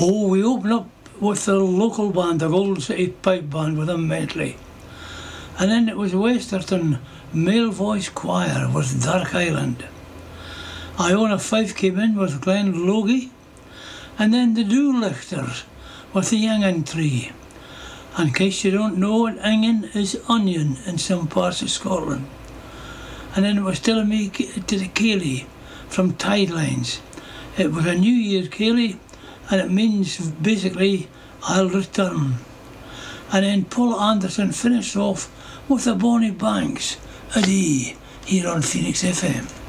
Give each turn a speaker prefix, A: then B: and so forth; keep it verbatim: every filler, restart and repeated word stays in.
A: Oh, we opened up with the local band, the Golden City Pipe Band, with a medley. And then it was Westerton Male Voice Choir with Dark Island. Iona Fife came in with Glenn Logie. And then the Doolichters with the Yangin Tree. And in case you don't know it, Yangin is onion in some parts of Scotland. And then it was telling me to the Cayley from Tidelines. It was a New Year Cayley, and it means basically, I'll return. And then Paul Anderson finished off with the Bonnie Banks, a D, here on Phoenix F M.